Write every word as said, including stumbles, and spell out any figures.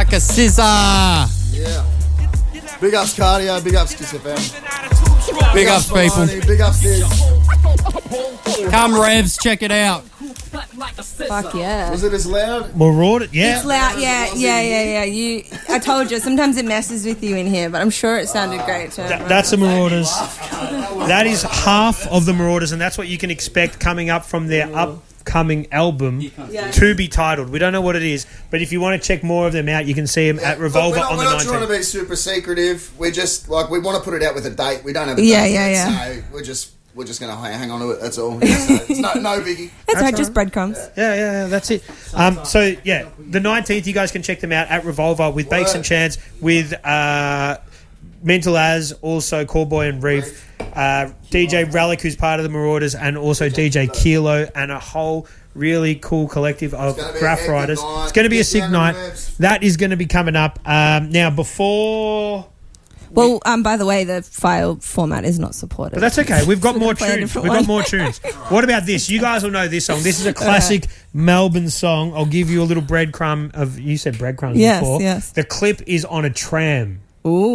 like a scissor. Yeah. Big ups Cardio, big ups Kiss F M. Big ups, people. Maloney, big ups Diz. Come Revs, check it out. Fuck yeah. Was it as loud? Marauders, yeah. It's loud, yeah, yeah, yeah, yeah. You, I told you, sometimes it messes with you in here, but I'm sure it sounded great too. Th- that's the Marauders. That is half of the Marauders, and that's what you can expect coming up from their upcoming album Yeah. to be titled. We don't know what it is, but if you want to check more of them out, you can see them at Revolver Look, we're not, on the we're not trying to nineteenth. be super secretive. We're just like we want to put it out with a date. We don't have a Yeah, date yeah, yet, yeah. So we're just we're just gonna hang on to it. That's all. Yeah, so it's no no biggie. That's right, just breadcrumbs. Yeah, yeah, yeah, that's it. Um, so, yeah, the nineteenth, you guys can check them out at Revolver with Bakes Word. and Chance, with uh, Mental As, also Callboy and Reef, uh, D J Relic, who's part of the Marauders, and also D J Kilo, and a whole really cool collective of gonna be graph a hectic writers. night. It's going to be a Get sick down to night. Revs. That is going to be coming up. Um, now, before... Well, um, by the way, the file format is not supported. But that's okay. We've got So more we'll play a tunes. different We've got one. more tunes. What about this? You guys will know this song. This is a classic Melbourne song. I'll give you a little breadcrumb of... You said breadcrumbs Yes, before. yes. The clip is on a tram. Ooh.